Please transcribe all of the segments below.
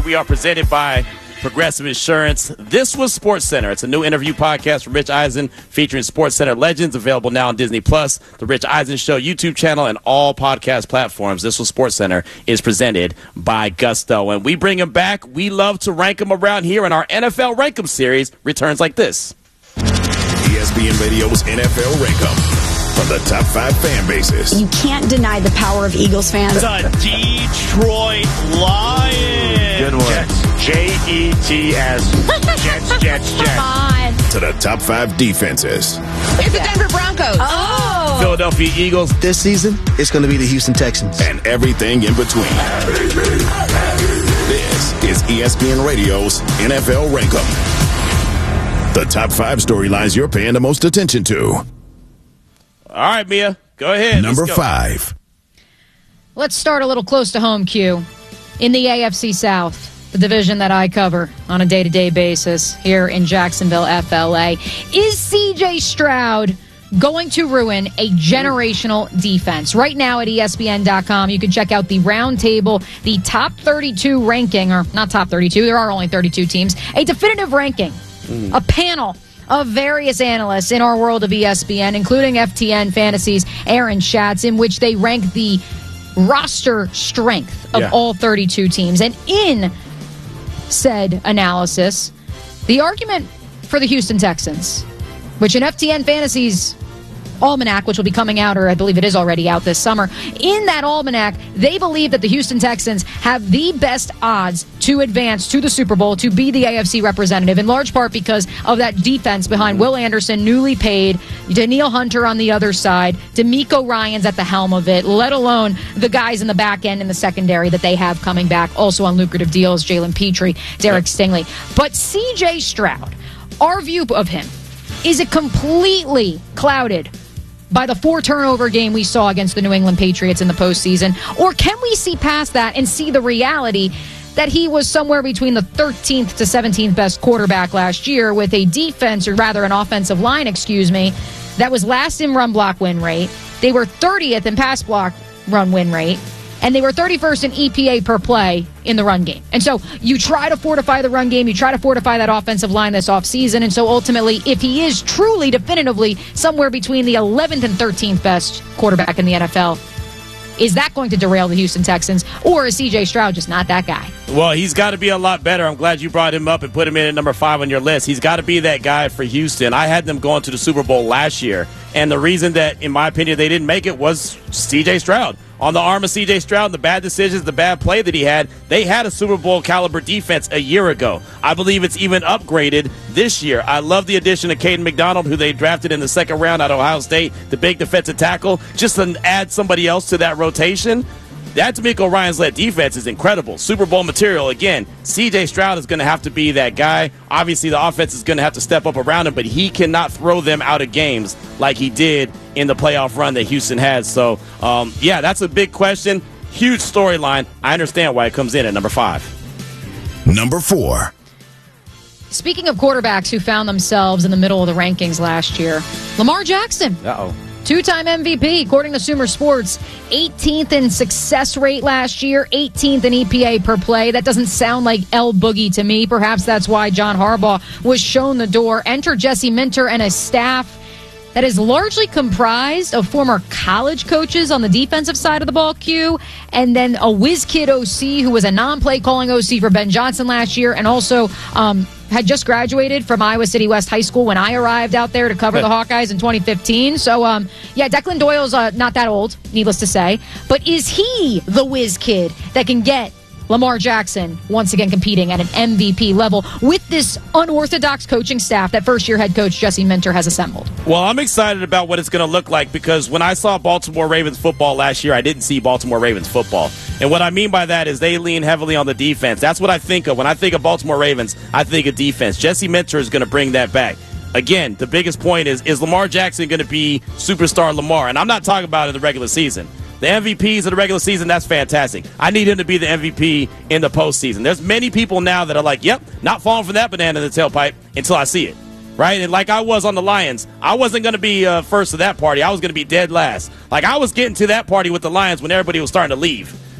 We are presented by Progressive Insurance. This was SportsCenter. It's a new interview podcast from Rich Eisen featuring SportsCenter legends, available now on Disney+, The Rich Eisen Show YouTube channel, and all podcast platforms. This was SportsCenter is presented by Gusto. And we bring him back. We love to rank him around here, and our NFL Rank 'em series returns like this. ESPN Radio's NFL Rank 'em. From the top 5 fan bases. You can't deny the power of Eagles fans. The Detroit Lions. Good one. Jets. Jets. Jets. Come on. To the top 5 defenses. It's the Denver Broncos. Oh. Philadelphia Eagles. This season, it's going to be the Houston Texans. And everything in between. This is ESPN Radio's NFL Rank 'em. The top 5 storylines you're paying the most attention to. All right, Mia, go ahead. Number 5. Let's start a little close to home, Q. In the AFC South, the division that I cover on a day-to-day basis here in Jacksonville, FLA. Is C.J. Stroud going to ruin a generational defense? Right now at ESPN.com, you can check out the round table, the top 32 ranking, or not top 32, there are only 32 teams, a definitive ranking, a panel of various analysts in our world of ESPN, including FTN Fantasy's Aaron Schatz, in which they rank the roster strength of all 32 teams. And in said analysis, the argument for the Houston Texans, which in FTN Fantasy's Almanac, which will be coming out, or I believe it is already out this summer, in that Almanac, they believe that the Houston Texans have the best odds to advance to the Super Bowl, to be the AFC representative, in large part because of that defense behind Will Anderson, newly paid, Danielle Hunter on the other side, DeMeco Ryans at the helm of it, let alone the guys in the back end in the secondary that they have coming back, also on lucrative deals, Jalen Petrie, Derek Stingley. But C.J. Stroud, our view of him, is it completely clouded by the 4-turnover game we saw against the New England Patriots in the postseason? Or can we see past that and see the reality that he was somewhere between the 13th to 17th best quarterback last year, with a defense, or rather an offensive line, that was last in run block win rate. They were 30th in pass block run win rate, and they were 31st in EPA per play in the run game. And so you try to fortify the run game, you try to fortify that offensive line this offseason, and so ultimately, if he is truly, definitively, somewhere between the 11th and 13th best quarterback in the NFL, is that going to derail the Houston Texans, or is C.J. Stroud just not that guy? Well, he's got to be a lot better. I'm glad you brought him up and put him in at number 5 on your list. He's got to be that guy for Houston. I had them going to the Super Bowl last year, and the reason that, in my opinion, they didn't make it was C.J. Stroud. On the arm of C.J. Stroud, the bad decisions, the bad play that he had, they had a Super Bowl caliber defense a year ago. I believe it's even upgraded this year. I love the addition of Caden McDonald, who they drafted in the 2nd round out of Ohio State, the big defensive tackle, just to add somebody else to that rotation. That DeMeco Ryans-led defense is incredible. Super Bowl material. Again, C.J. Stroud is going to have to be that guy. Obviously, the offense is going to have to step up around him, but he cannot throw them out of games like he did in the playoff run that Houston had. So, that's a big question. Huge storyline. I understand why it comes in at number 5. Number 4. Speaking of quarterbacks who found themselves in the middle of the rankings last year, Lamar Jackson. Uh-oh. 2-time MVP, according to Sumer Sports. 18th in success rate last year, 18th in EPA per play. That doesn't sound like El Boogie to me. Perhaps that's why John Harbaugh was shown the door. Enter Jesse Minter and a staff that is largely comprised of former college coaches on the defensive side of the ball, Q, and then a whiz kid OC who was a non-play calling OC for Ben Johnson last year, and also had just graduated from Iowa City West High School when I arrived out there to cover the Hawkeyes in 2015. So, Declan Doyle's not that old, needless to say. But is he the whiz kid that can get Lamar Jackson once again competing at an MVP level with this unorthodox coaching staff that first-year head coach Jesse Minter has assembled? Well, I'm excited about what it's going to look like, because when I saw Baltimore Ravens football last year, I didn't see Baltimore Ravens football. And what I mean by that is they lean heavily on the defense. That's what I think of. When I think of Baltimore Ravens, I think of defense. Jesse Minter is going to bring that back. Again, the biggest point is Lamar Jackson going to be superstar Lamar? And I'm not talking about in the regular season. The MVPs of the regular season, that's fantastic. I need him to be the MVP in the postseason. There's many people now that are like, yep, not falling for that banana in the tailpipe until I see it, right? And like I was on the Lions, I wasn't going to be first to that party. I was going to be dead last. Like, I was getting to that party with the Lions when everybody was starting to leave.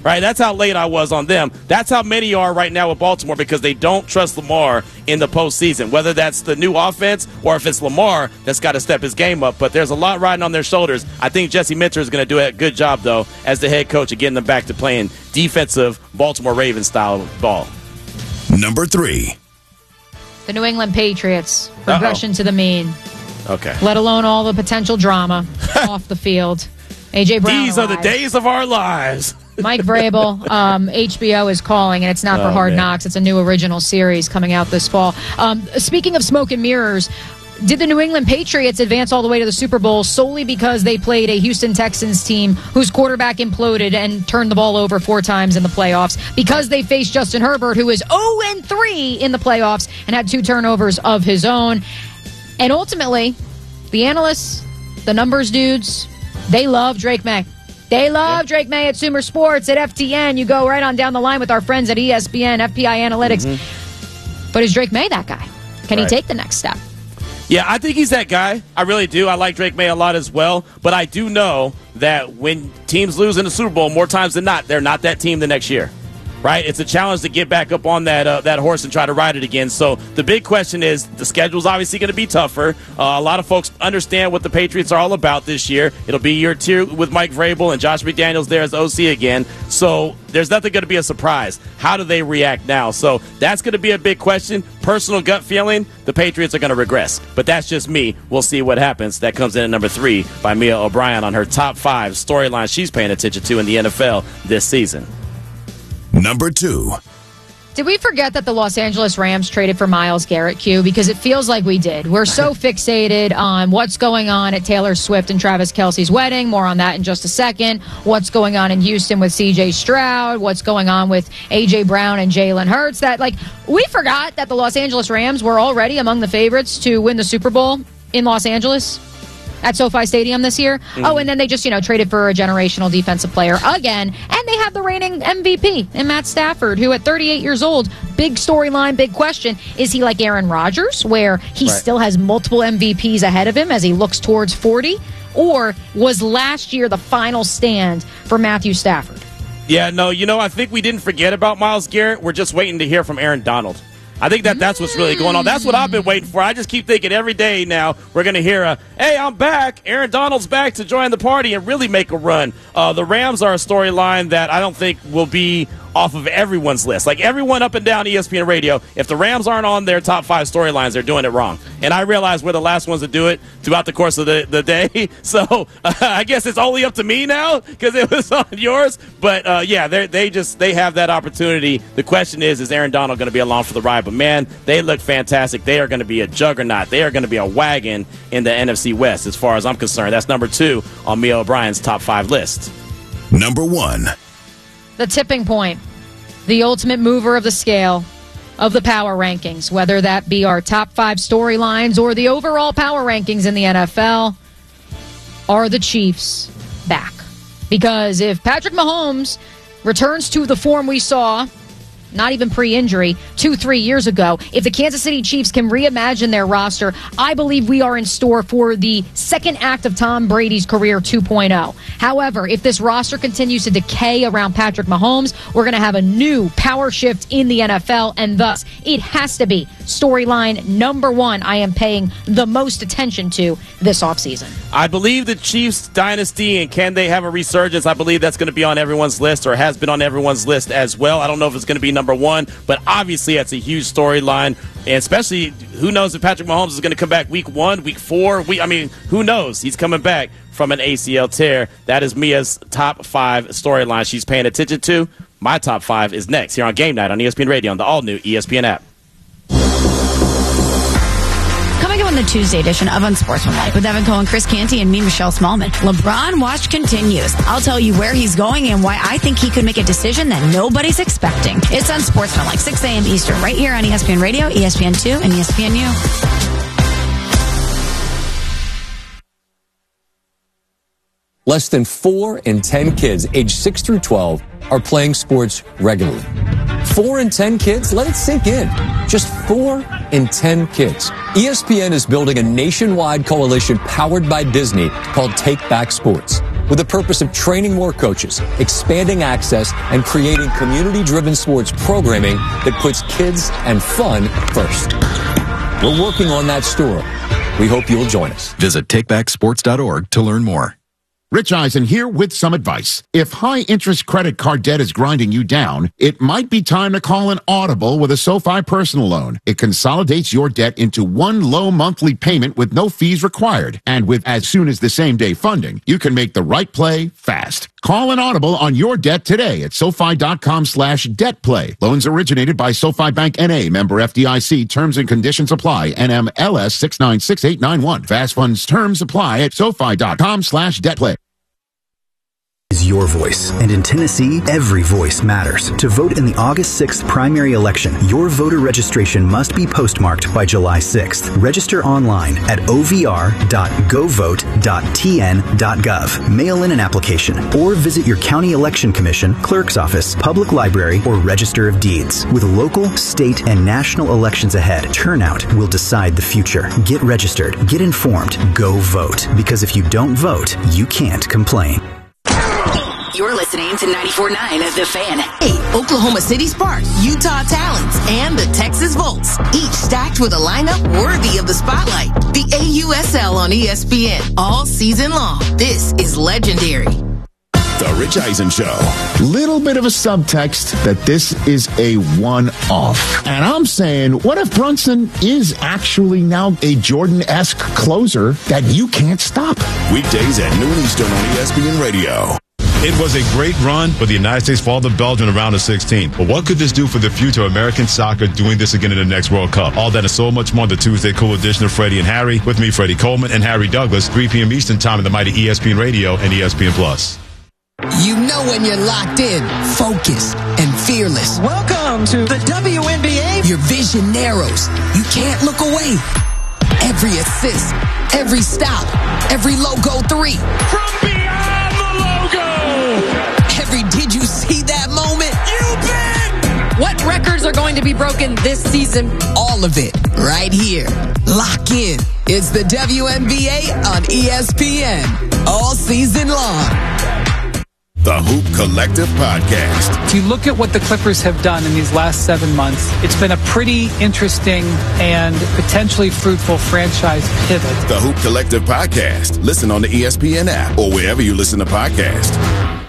right? That's how late I was on them. That's how many are right now with Baltimore because they don't trust Lamar in the postseason, whether that's the new offense or if it's Lamar that's got to step his game up. But there's a lot riding on their shoulders. I think Jesse Minter is going to do a good job, though, as the head coach of getting them back to playing defensive Baltimore Ravens style ball. Number 3. The New England Patriots, regression to the mean. Okay. Let alone all the potential drama off the field. A.J. Brown These are the days of our lives. Mike Vrabel, HBO is calling, and it's not for Hard Knocks. It's a new original series coming out this fall. Speaking of smoke and mirrors, did the New England Patriots advance all the way to the Super Bowl solely because they played a Houston Texans team whose quarterback imploded and turned the ball over 4 times in the playoffs? Because they faced Justin Herbert, who is 0-3 in the playoffs and had 2 turnovers of his own. And ultimately, the analysts, the numbers dudes, they love Drake May. They love Drake May at Sumer Sports, at FTN. You go right on down the line with our friends at ESPN, FPI Analytics. But is Drake May that guy? Can he take the next step? Yeah, I think he's that guy. I really do. I like Drake May a lot as well. But I do know that when teams lose in the Super Bowl, more times than not, they're not that team the next year. Right? It's a challenge to get back up on that horse and try to ride it again. So the big question is, the schedule's obviously going to be tougher. A lot of folks understand what the Patriots are all about this year. It'll be year 2 with Mike Vrabel and Josh McDaniels there as OC again. So there's nothing going to be a surprise. How do they react now? So that's going to be a big question. Personal gut feeling, the Patriots are going to regress. But that's just me. We'll see what happens. That comes in at number 3 by Mia O'Brien on her top 5 storylines she's paying attention to in the NFL this season. Number 2. Did we forget that the Los Angeles Rams traded for Myles Garrett, Q? Because it feels like we did. We're so fixated on what's going on at Taylor Swift and Travis Kelce's wedding. More on that in just a second. What's going on in Houston with C.J. Stroud. What's going on with A.J. Brown and Jalen Hurts. That, we forgot that the Los Angeles Rams were already among the favorites to win the Super Bowl in Los Angeles at SoFi Stadium this year. Oh, and then they just, traded for a generational defensive player again. And they have the reigning MVP in Matt Stafford, who at 38 years old, big storyline, big question. Is he like Aaron Rodgers, where he still has multiple MVPs ahead of him as he looks towards 40? Or was last year the final stand for Matthew Stafford? Yeah, no, I think we didn't forget about Myles Garrett. We're just waiting to hear from Aaron Donald. I think that's what's really going on. That's what I've been waiting for. I just keep thinking every day now we're going to hear, hey, I'm back. Aaron Donald's back to join the party and really make a run. The Rams are a storyline that I don't think will be off of everyone's list. Like everyone up and down ESPN Radio, if the Rams aren't on their top 5 storylines, they're doing it wrong. And I realize we're the last ones to do it throughout the course of the day. So I guess it's only up to me now because it was on yours. But they have that opportunity. The question is Aaron Donald going to be along for the ride? But man, they look fantastic. They are going to be a juggernaut. They are going to be a wagon in the NFC West as far as I'm concerned. That's number 2 on Mia O'Brien's top 5 list. Number 1. The tipping point, the ultimate mover of the scale of the power rankings, whether that be our top 5 storylines or the overall power rankings in the NFL, are the Chiefs back? Because if Patrick Mahomes returns to the form we saw, not even pre-injury, 2-3 years ago, if the Kansas City Chiefs can reimagine their roster, I believe we are in store for the second act of Tom Brady's career 2.0. However, if this roster continues to decay around Patrick Mahomes, we're going to have a new power shift in the NFL, and thus it has to be storyline number 1 I am paying the most attention to this offseason. I believe the Chiefs dynasty, and can they have a resurgence? I believe that's going to be on everyone's list, or has been on everyone's list as well. I don't know if it's going to be number 1, but obviously that's a huge storyline, and especially who knows if Patrick Mahomes is going to come back week 1, week 4. Who knows? He's coming back from an ACL tear. That is Mia's top 5 storyline she's paying attention to. My top 5 is next here on Game Night on ESPN Radio on the all-new ESPN app. Coming up on the Tuesday edition of Unsportsmanlike with Evan Cohen, Chris Canty, and me, Michelle Smallman. LeBron watch continues. I'll tell you where he's going and why I think he could make a decision that nobody's expecting. It's Unsportsmanlike, 6 a.m. Eastern, right here on ESPN Radio, ESPN2, and ESPNU. Less than 4 in 10 kids aged 6 through 12 are playing sports regularly. 4 in 10 kids? Let it sink in. Just 4 in 10 kids. ESPN is building a nationwide coalition powered by Disney called Take Back Sports. with the purpose of training more coaches, expanding access, and creating community-driven sports programming that puts kids and fun first. We're working on that store. We hope you'll join us. Visit takebacksports.org to learn more. Rich Eisen here with some advice. If high-interest credit card debt is grinding you down, it might be time to call an audible with a SoFi personal loan. It consolidates your debt into one low monthly payment with no fees required. And with as soon as the same-day funding, you can make the right play fast. Call an audible on your debt today at SoFi.com/debtplay. Loans originated by SoFi Bank N.A., member FDIC. Terms and conditions apply. NMLS 696891. Fast funds terms apply at SoFi.com/debtplay. Is your voice. And in Tennessee, every voice matters. To vote in the August 6th primary election, your voter registration must be postmarked by July 6th. Register online at ovr.govote.tn.gov. Mail in an application or visit your county election commission, clerk's office, public library, or register of deeds. With local, state, and national elections ahead, turnout will decide the future. Get registered, get informed, go vote. Because if you don't vote, you can't complain. You're listening to 94.9 The Fan. Hey, Oklahoma City Sparks, Utah Talents, and the Texas Volts, each stacked with a lineup worthy of the spotlight. The AUSL on ESPN all season long. This is legendary. The Rich Eisen Show. Little bit of a subtext that this is a one-off. And I'm saying, what if Brunson is actually now a Jordan-esque closer that you can't stop? Weekdays at noon Eastern on ESPN Radio. It was a great run, but the United States fall to Belgium in the round of 16. But what could this do for the future of American soccer doing this again in the next World Cup? All that and so much more on the Tuesday Cool edition of Freddie and Harry. With me, Freddie Coleman and Harry Douglas, 3 p.m. Eastern time in the mighty ESPN Radio and ESPN Plus. You know when you're locked in, focused, and fearless. Welcome to the WNBA. Your vision narrows. You can't look away. Every assist, every stop, every logo 3. From beyond the logo! Every did you see that moment? You bet! What records are going to be broken this season? All of it, right here. Lock in. It's the WNBA on ESPN. All season long. The Hoop Collective Podcast. If you look at what the Clippers have done in these last 7 months, it's been a pretty interesting and potentially fruitful franchise pivot. The Hoop Collective Podcast. Listen on the ESPN app or wherever you listen to podcasts.